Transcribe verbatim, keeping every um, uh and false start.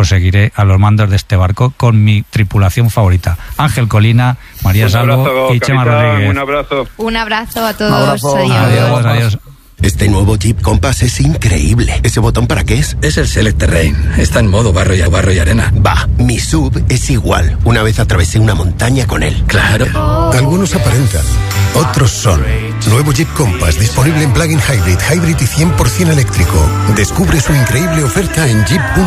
pues seguiré a los mandos de este barco con mi tripulación favorita. Ángel Colina, María Salvo y Chema Rodríguez. Un abrazo. Un abrazo a todos. Abrazo. Adiós. Adiós, adiós. Este nuevo Jeep Compass es increíble. ¿Ese botón para qué es? Es el Select Terrain. Está en modo barro y, barro y arena. Va, mi sub es igual. Una vez atravesé una montaña con él. Claro. Algunos aparentan, otros son. Nuevo Jeep Compass, disponible en plug-in hybrid, hybrid y cien por ciento eléctrico. Descubre su increíble oferta en Jeep punto com.